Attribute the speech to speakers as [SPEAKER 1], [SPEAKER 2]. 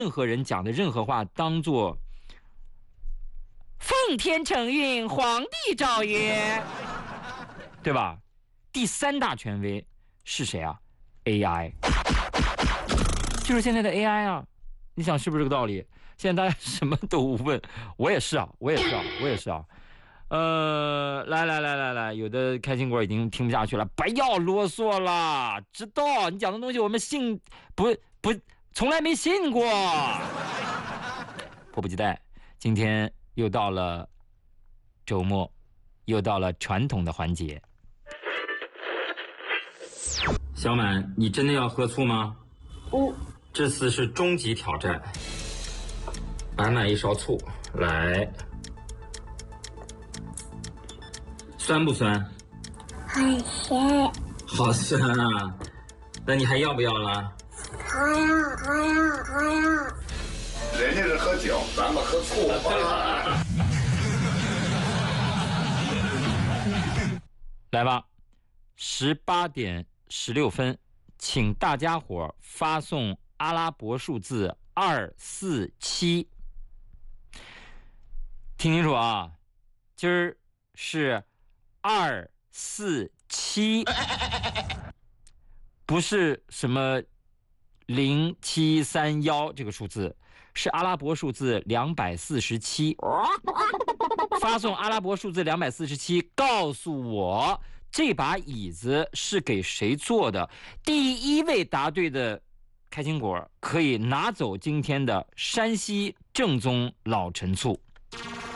[SPEAKER 1] 任何人讲的任何话当做奉天承运，皇帝诏曰，对吧？第三大权威是谁啊 ？AI， 就是现在的 AI 啊！你想是不是这个道理？现在大家什么都问，我也是啊。来，有的开心果已经听不下去了，不要啰嗦了，知道你讲的东西我们从来没信过。迫不及待，今天又到了周末，又到了传统的环节。小满，你真的要喝醋吗？这次是终极挑战。满满一勺醋，来。酸不酸？
[SPEAKER 2] 很咸。
[SPEAKER 1] 好酸啊！那你还要不要了？
[SPEAKER 2] 还要。
[SPEAKER 3] 人家是喝酒，咱们喝醋。
[SPEAKER 1] 来吧，18点16分，请大家伙发送阿拉伯数字247。听清楚啊，今儿是247，不是什么0731这个数字，是阿拉伯数字247。发送阿拉伯数字247，告诉我这把椅子是给谁做的。第一位答对的开心果可以拿走今天的山西正宗老陈醋。